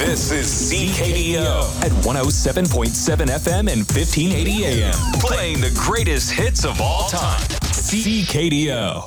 This is CKDO at 107.7 FM and 1580 AM. Playing the greatest hits of all time. CKDO.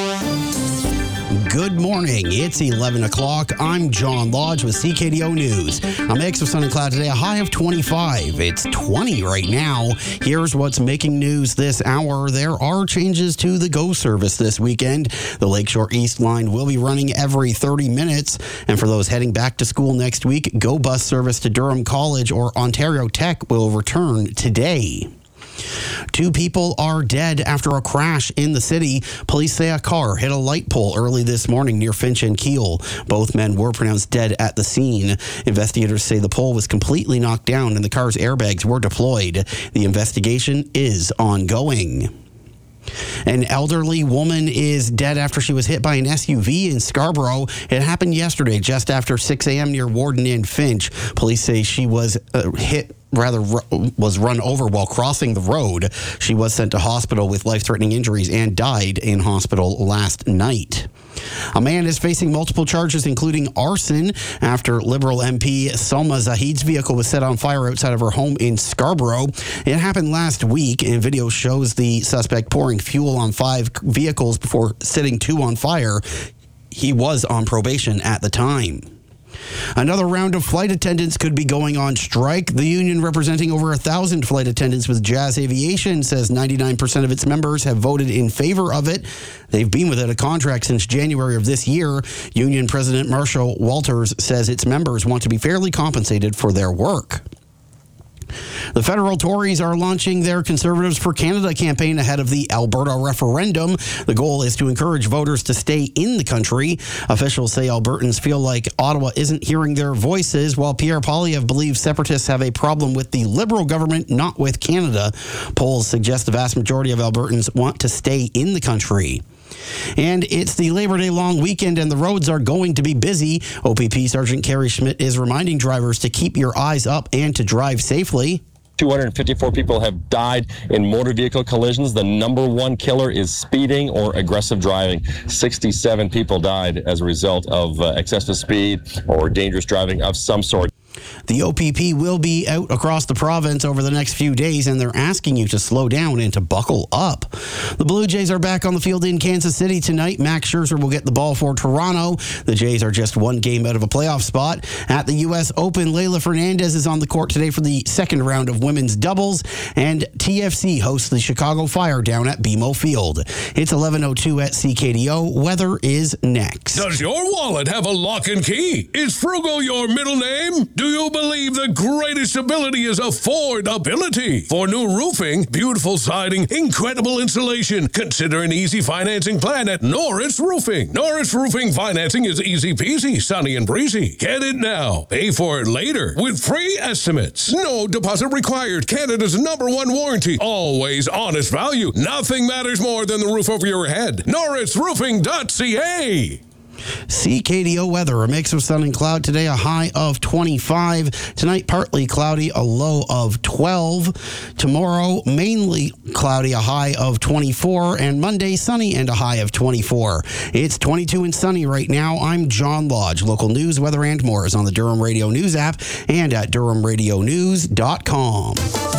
Good morning. It's 11 o'clock. I'm John Lodge with CKDO News. A mix of sun and cloud today, a high of 25. It's 20 right now. Here's what's making news this hour. There are changes to the GO service this weekend. The Lakeshore East line will be running every 30 minutes. And for those heading back to school next week, GO bus service to Durham College or Ontario Tech will return today. 2 people are dead after a crash in the city. Police say a car hit a light pole early this morning near Finch and Keele. Both men were pronounced dead at the scene. Investigators say the pole was completely knocked down and the car's airbags were deployed. The investigation is ongoing. An elderly woman is dead after she was hit by an SUV in Scarborough. It happened yesterday just after 6 a.m. near Warden and Finch. Police say she was was run over while crossing the road. She was sent to hospital with life-threatening injuries and died in hospital last night. A man is facing multiple charges, including arson, after Liberal MP Salma Zahid's vehicle was set on fire outside of her home in Scarborough. It happened last week, and video shows the suspect pouring fuel on 5 vehicles before setting 2 on fire. He was on probation at the time. Another round of flight attendants could be going on strike. The union representing over 1,000 flight attendants with Jazz Aviation says 99% of its members have voted in favor of it. They've been without a contract since January of this year. Union President Marshall Walters says its members want to be fairly compensated for their work. The federal Tories are launching their Conservatives for Canada campaign ahead of the Alberta referendum. The goal is to encourage voters to stay in the country. Officials say Albertans feel like Ottawa isn't hearing their voices, while Pierre Poilievre believes separatists have a problem with the Liberal government, not with Canada. Polls suggest the vast majority of Albertans want to stay in the country. And it's the Labor Day long weekend and the roads are going to be busy. OPP Sergeant Kerry Schmidt is reminding drivers to keep your eyes up and to drive safely. 254 people have died in motor vehicle collisions. The number one killer is speeding or aggressive driving. 67 people died as a result of excessive speed or dangerous driving of some sort. The OPP will be out across the province over the next few days, and they're asking you to slow down and to buckle up. The Blue Jays are back on the field in Kansas City tonight. Max Scherzer will get the ball for Toronto. The Jays are just 1 game out of a playoff spot. At the U.S. Open, Leylah Fernandez is on the court today for the second round of women's doubles, and TFC hosts the Chicago Fire down at BMO Field. It's 11:02 at CKDO. Weather is next. Does your wallet have a lock and key? Is Frugal your middle name? Do you believe the greatest ability is affordability? For new roofing, beautiful siding, incredible insulation, consider an easy financing plan at Norris Roofing. Norris Roofing financing is easy peasy, sunny and breezy. Get it now. Pay for it later with free estimates. No deposit required. Canada's #1 warranty. Always honest value. Nothing matters more than the roof over your head. NorrisRoofing.ca. CKDO weather, a mix of sun and cloud today, a high of 25. Tonight, partly cloudy, a low of 12. Tomorrow, mainly cloudy, a high of 24. And Monday, sunny and a high of 24. It's 22 and sunny right now. I'm John Lodge. Local news, weather, and more is on the Durham Radio News app and at DurhamRadioNews.com.